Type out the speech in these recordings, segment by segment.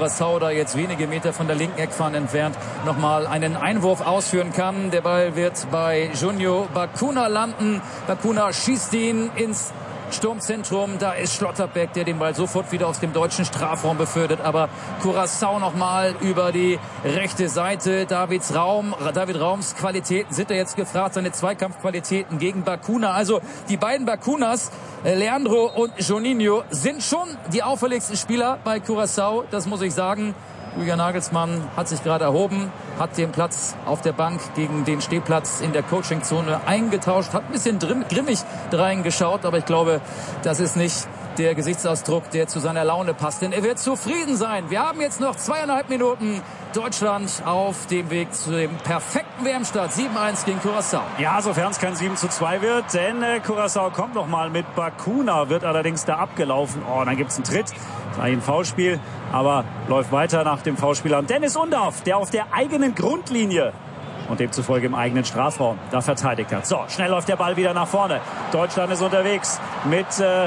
Curaçao da jetzt wenige Meter von der linken Eckfahne entfernt nochmal einen Einwurf ausführen kann. Der Ball wird bei Junior Bacuna landen. Bacuna schießt ihn ins Sturmzentrum, da ist Schlotterbeck, der den Ball sofort wieder aus dem deutschen Strafraum befördert, aber Curaçao nochmal über die rechte Seite. David Raums Qualitäten sind da jetzt gefragt, seine Zweikampfqualitäten gegen Bacuna. Also die beiden Bacunas, Leandro und Juninho, sind schon die auffälligsten Spieler bei Curaçao, das muss ich sagen. Julian Nagelsmann hat sich gerade erhoben, hat den Platz auf der Bank gegen den Stehplatz in der Coachingzone eingetauscht, hat ein bisschen grimmig reingeschaut, aber ich glaube, das ist nicht der Gesichtsausdruck, der zu seiner Laune passt, denn er wird zufrieden sein. Wir haben jetzt noch 2,5 Minuten. Deutschland auf dem Weg zu dem perfekten WM-Start. 7-1 gegen Curaçao. Ja, sofern es kein 7-2 wird, denn Curaçao kommt noch mal mit Bacuna, wird allerdings da abgelaufen. Oh, dann gibt's einen Tritt, ein Foulspiel, aber läuft weiter nach dem Foulspiel an Dennis Undaff, der auf der eigenen Grundlinie und demzufolge im eigenen Strafraum da verteidigt hat. So, schnell läuft der Ball wieder nach vorne. Deutschland ist unterwegs mit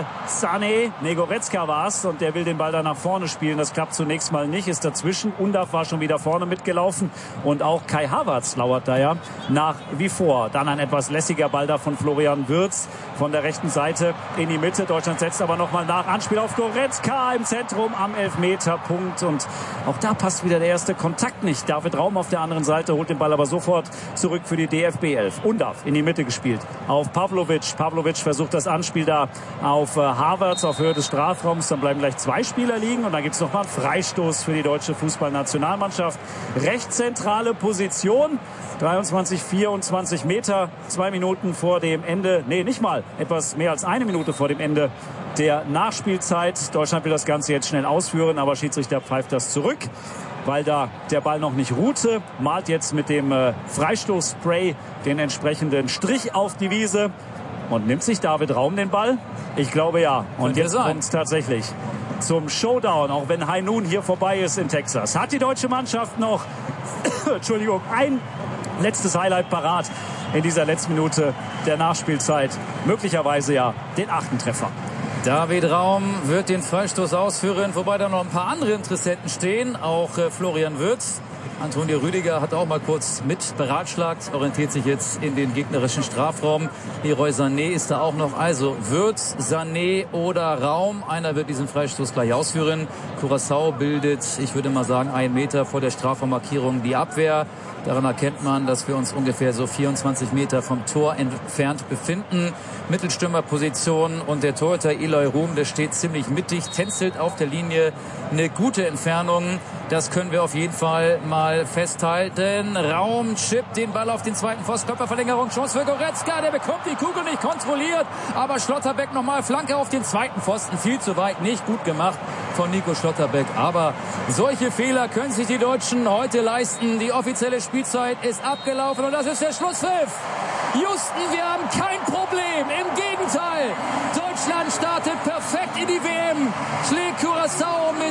Sané. Goretzka war's und der will den Ball da nach vorne spielen. Das klappt zunächst mal nicht, ist dazwischen. Undaff war schon wieder vorne mitgelaufen und auch Kai Havertz lauert da ja nach wie vor. Dann ein etwas lässiger Ball da von Florian Wirtz von der rechten Seite in die Mitte. Deutschland setzt aber nochmal nach. Anspiel auf Goretzka im Zentrum am Elfmeterpunkt und auch da passt wieder der erste Kontakt nicht. David Raum auf der anderen Seite holt den Ball aber sofort zurück für die DFB 11. Undaff in die Mitte gespielt auf Pavlovic. Pavlovic versucht das Anspiel da auf Havertz auf Höhe des Strafraums. Dann bleiben gleich zwei Spieler liegen und dann gibt es nochmal einen Freistoß für die deutsche Fußballnationalmannschaft. Recht zentrale Position. 23, 24 Meter, 2 Minuten vor dem Ende, nee, nicht mal, etwas mehr als eine Minute vor dem Ende der Nachspielzeit. Deutschland will das Ganze jetzt schnell ausführen, aber Schiedsrichter pfeift das zurück, weil da der Ball noch nicht ruhte, malt jetzt mit dem Freistoßspray den entsprechenden Strich auf die Wiese und nimmt sich David Raum den Ball? Ich glaube ja. Und jetzt kommt es tatsächlich zum Showdown, auch wenn High Noon hier vorbei ist in Texas. Hat die deutsche Mannschaft noch Entschuldigung, ein letztes Highlight parat in dieser letzten Minute der Nachspielzeit. Möglicherweise ja den 8. Treffer. David Raum wird den Freistoß ausführen, wobei da noch ein paar andere Interessenten stehen. Auch Florian Wirtz. Antonio Rüdiger hat auch mal kurz mit beratschlagt, orientiert sich jetzt in den gegnerischen Strafraum. Leroy Sané ist da auch noch. Also Wirtz, Sané oder Raum. Einer wird diesen Freistoß gleich ausführen. Curaçao bildet, ich würde mal sagen, 1 Meter vor der Strafraummarkierung die Abwehr. Daran erkennt man, dass wir uns ungefähr so 24 Meter vom Tor entfernt befinden. Mittelstürmerposition und der Torhüter Eloy Room, der steht ziemlich mittig, tänzelt auf der Linie. Eine gute Entfernung, das können wir auf jeden Fall mal festhalten. Raum chippt den Ball auf den zweiten Pfosten, Körperverlängerung, Chance für Goretzka, der bekommt die Kugel nicht kontrolliert, aber Schlotterbeck nochmal Flanke auf den zweiten Pfosten, viel zu weit, nicht gut gemacht von Nico Schlotterbeck, aber solche Fehler können sich die Deutschen heute leisten. Die offizielle Spielzeit ist abgelaufen und das ist der Schlusspfiff. Houston, wir haben kein Problem, im Gegenteil. Deutschland startet perfekt in die WM, schlägt Curaçao mit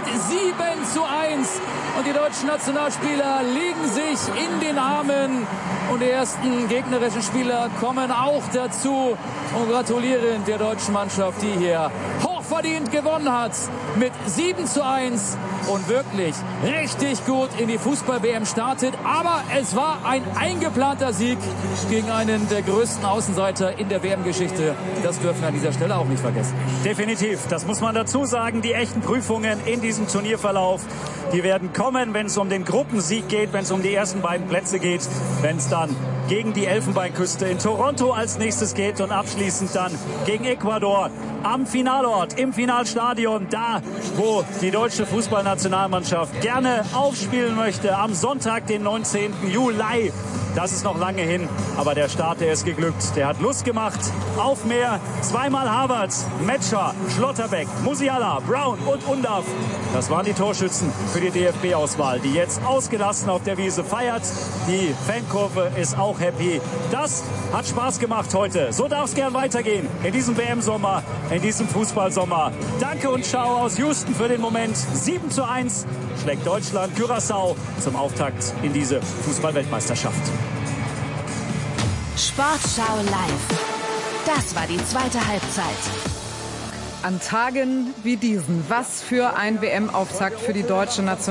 7-1 und die deutschen Nationalspieler liegen sich in den Armen und die ersten gegnerischen Spieler kommen auch dazu und gratulieren der deutschen Mannschaft, die hier hochverdient gewonnen hat mit 7-1 und wirklich richtig gut in die Fußball-WM startet. Aber es war ein eingeplanter Sieg gegen einen der größten Außenseiter in der WM-Geschichte. Das dürfen wir an dieser Stelle auch nicht vergessen. Definitiv, das muss man dazu sagen. Die echten Prüfungen in diesem Turnierverlauf, die werden kommen, wenn es um den Gruppensieg geht, wenn es um die ersten beiden Plätze geht, wenn es dann gegen die Elfenbeinküste in Toronto als nächstes geht und abschließend dann gegen Ecuador am Finalort, im Finalstadion, da, wo die deutsche Fußballnationalmannschaft gerne aufspielen möchte, am Sonntag, den 19. Juli. Das ist noch lange hin, aber der Start, der ist geglückt. Der hat Lust gemacht auf mehr. Zweimal Havertz, Metscher, Schlotterbeck, Musiala, Brown und Undaff. Das waren die Torschützen für die DFB-Auswahl, die jetzt ausgelassen auf der Wiese feiert. Die Fankurve ist auch happy. Das hat Spaß gemacht heute. So darf es gern weitergehen in diesem WM-Sommer, in diesem Fußballsommer. Danke und ciao aus Houston für den Moment. 7-1 schlägt Deutschland Curaçao zum Auftakt in diese Fußball-Weltmeisterschaft. Sportschau live. Das war die zweite Halbzeit. An Tagen wie diesen, was für ein WM-Auftakt für die deutsche Nationalmannschaft.